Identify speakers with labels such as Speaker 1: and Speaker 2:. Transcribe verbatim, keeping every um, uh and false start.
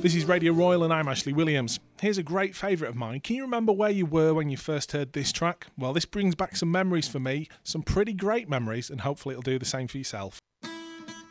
Speaker 1: This is Radio Royal and I'm Ashley Williams. Here's a great favourite of mine. Can you remember where you were when you first heard this track? Well, this brings back some memories for me, some pretty great memories, and hopefully it'll do the same for yourself.